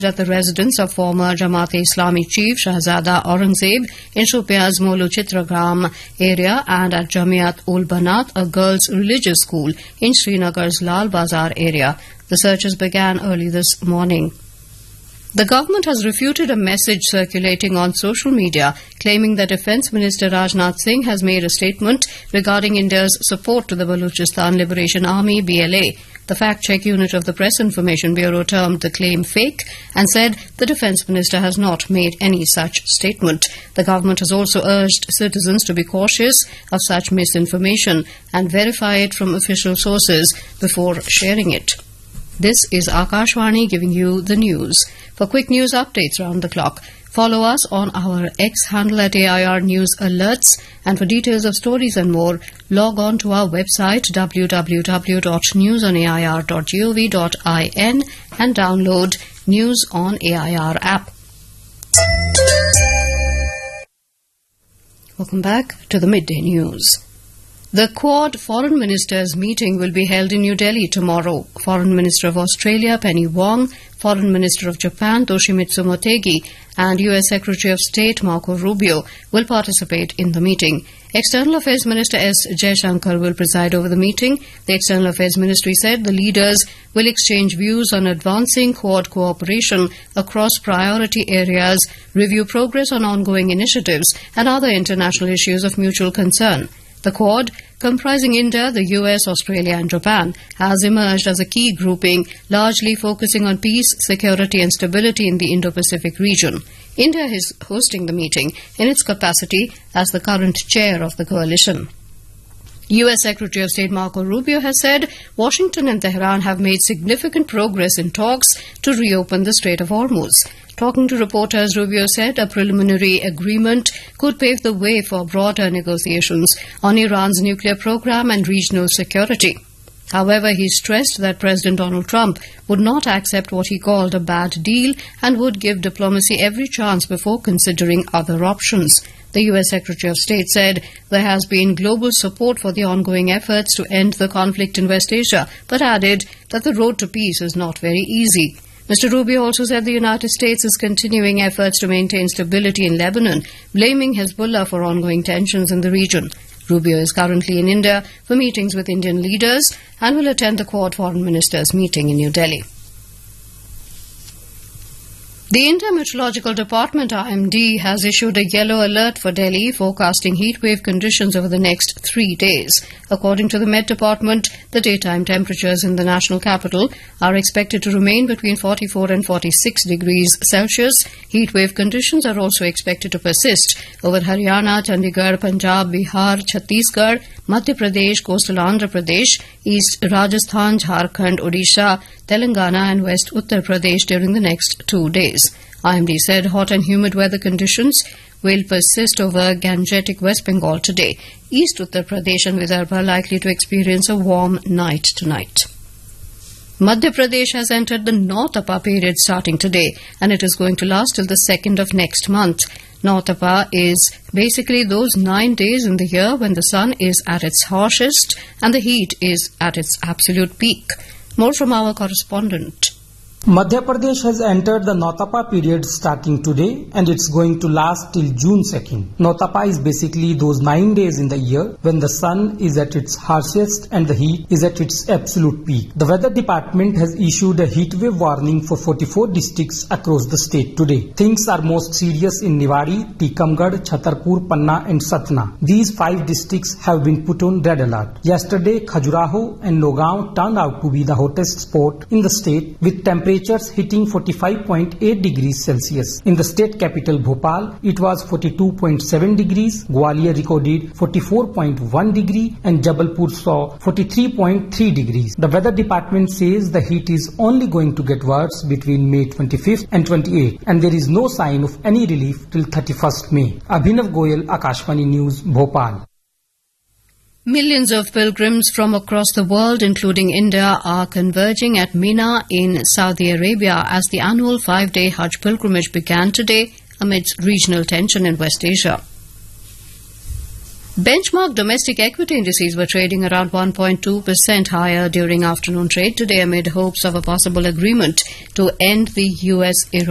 at the residence of former Jamaat-e-Islami chief Shahzada Aurangzeb in Shopian's Molu Chitragram area and at Jamiat-ul-Banat, a girls' religious school in Srinagar's Lal Bazar area. The searches began early this morning. The government has refuted a message circulating on social media claiming that Defence Minister Rajnath Singh has made a statement regarding India's support to the Balochistan Liberation Army BLA. The fact-check unit of the Press Information Bureau termed the claim fake and said the Defence Minister has not made any such statement. The government has also urged citizens to be cautious of such misinformation and verify it from official sources before sharing it. This is Akashvani giving you the news. For quick news updates round the clock, follow us on our X handle at AIR News Alerts, and for details of stories and more, log on to our website www.newsonair.gov.in and download News on AIR app. Welcome back to the Midday News. The Quad Foreign Ministers meeting will be held in New Delhi tomorrow. Foreign Minister of Australia Penny Wong, Foreign Minister of Japan Toshimitsu Motegi and US Secretary of State Marco Rubio will participate in the meeting. External Affairs Minister S. Jaishankar will preside over the meeting. The External Affairs Ministry said the leaders will exchange views on advancing Quad cooperation across priority areas, review progress on ongoing initiatives and other international issues of mutual concern. The Quad, comprising India, the US, Australia and Japan, has emerged as a key grouping, largely focusing on peace, security and stability in the Indo-Pacific region. India is hosting the meeting in its capacity as the current chair of the coalition. US Secretary of State Marco Rubio has said Washington and Tehran have made significant progress in talks to reopen the Strait of Hormuz. Talking to reporters, Rubio said a preliminary agreement could pave the way for broader negotiations on Iran's nuclear program and regional security. However, he stressed that President Donald Trump would not accept what he called a bad deal and would give diplomacy every chance before considering other options. The US Secretary of State said there has been global support for the ongoing efforts to end the conflict in West Asia, but added that the road to peace is not very easy. Mr. Rubio also said the United States is continuing efforts to maintain stability in Lebanon, blaming Hezbollah for ongoing tensions in the region. Rubio is currently in India for meetings with Indian leaders and will attend the Quad Foreign Ministers meeting in New Delhi. The India Meteorological Department IMD has issued a yellow alert for Delhi, forecasting heatwave conditions over the next 3 days. According to the Met Department, the daytime temperatures in the national capital are expected to remain between 44 and 46 degrees Celsius. Heatwave conditions are also expected to persist over Haryana, Chandigarh, Punjab, Bihar, Chhattisgarh, Madhya Pradesh, coastal Andhra Pradesh, East Rajasthan, Jharkhand, Odisha, Telangana and West Uttar Pradesh during the next 2 days. IMD said hot and humid weather conditions will persist over Gangetic West Bengal today. East Uttar Pradesh and Vidarbha are likely to experience a warm night tonight. Madhya Pradesh has entered the Nautapa period starting today, and it is going to last till the 2nd of next month. Nautapa is basically those 9 days in the year when the sun is at its harshest and the heat is at its absolute peak. More from our correspondent. Madhya Pradesh has entered the Nautapa period starting today, and it's going to last till June 2nd. Nautapa is basically those 9 days in the year when the sun is at its harshest and the heat is at its absolute peak. The weather department has issued a heat wave warning for 44 districts across the state today. Things are most serious in Niwari, Tikamgarh, Chhatarpur, Panna and Satna. These 5 districts have been put on red alert. Yesterday, Khajuraho and Nagaon turned out to be the hottest spot in the state, with temperatures hitting 45.8 degrees Celsius. In the state capital Bhopal, it was 42.7 degrees, Gwalior recorded 44.1 degree and Jabalpur saw 43.3 degrees. The weather department says the heat is only going to get worse between May 25th and 28th, and there is no sign of any relief till 31st May. Abhinav Goyal, Akashvani News, Bhopal. Millions of pilgrims from across the world, including India, are converging at Mina in Saudi Arabia as the annual 5-day Hajj pilgrimage began today amidst regional tension in West Asia. Benchmark domestic equity indices were trading around 1.2% higher during afternoon trade today amid hopes of a possible agreement to end the US-Iran